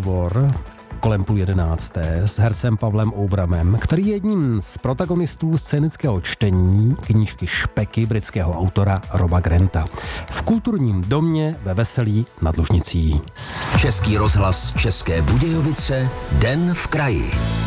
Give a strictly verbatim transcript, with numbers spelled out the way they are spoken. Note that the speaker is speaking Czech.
rozhovor kolem půl jedenácté s hercem Pavlem Oubramem, který je jedním z protagonistů scénického čtení knížky Špeky britského autora Roba Granta v kulturním domě ve Veselí nad Lužnicí. Český rozhlas České Budějovice, Den v kraji.